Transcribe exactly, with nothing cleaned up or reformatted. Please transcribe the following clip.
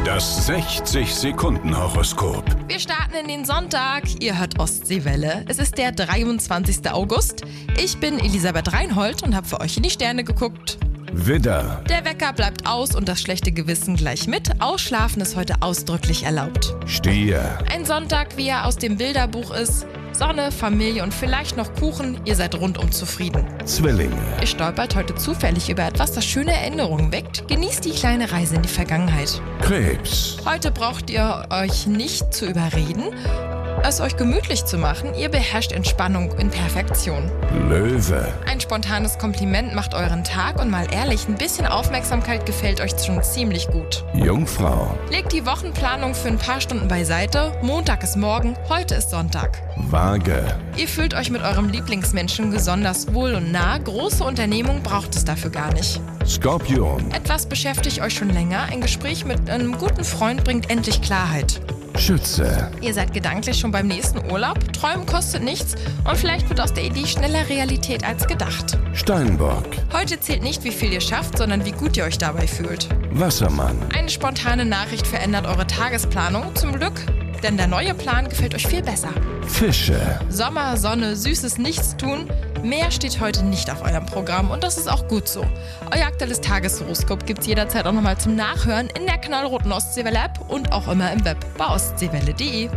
Das sechzig-Sekunden-Horoskop. Wir starten in den Sonntag. Ihr hört Ostseewelle. Es ist der dreiundzwanzigster August. Ich bin Elisabeth Reinhold und habe für euch in die Sterne geguckt. Widder, Der Wecker bleibt aus und das schlechte Gewissen gleich mit. Ausschlafen ist heute ausdrücklich erlaubt. Stier, Ein Sonntag, wie er aus dem Bilderbuch ist. Sonne, Familie und vielleicht noch Kuchen. Ihr seid rundum zufrieden. Zwillinge, Ihr stolpert heute zufällig über etwas, das schöne Erinnerungen weckt. Genießt die kleine Reise in die Vergangenheit. Krebs, Heute braucht ihr euch nicht zu überreden, es euch gemütlich zu machen. Ihr beherrscht Entspannung in Perfektion. Löwe, Ein spontanes Kompliment macht euren Tag und mal ehrlich, ein bisschen Aufmerksamkeit gefällt euch schon ziemlich gut. Jungfrau, Legt die Wochenplanung für ein paar Stunden beiseite. Montag ist morgen, heute ist Sonntag. Waage, Ihr fühlt euch mit eurem Lieblingsmenschen besonders wohl und nah. Große Unternehmung braucht es dafür gar nicht. Skorpion, Etwas beschäftigt euch schon länger. Ein Gespräch mit einem guten Freund bringt endlich Klarheit. Schütze, Ihr seid gedanklich schon beim nächsten Urlaub. Träumen kostet nichts und vielleicht wird aus der Idee schneller Realität als gedacht. Steinbock, Heute zählt nicht, wie viel ihr schafft, sondern wie gut ihr euch dabei fühlt. Wassermann, Eine spontane Nachricht verändert eure Tagesplanung. Zum Glück, denn der neue Plan gefällt euch viel besser. Fische, Sommer, Sonne, süßes Nichtstun. Mehr steht heute nicht auf eurem Programm und das ist auch gut so. Euer aktuelles Tageshoroskop gibt's jederzeit auch nochmal zum Nachhören in der knallroten Ostseewelle-App und auch immer im Web bei ostseewelle punkt de.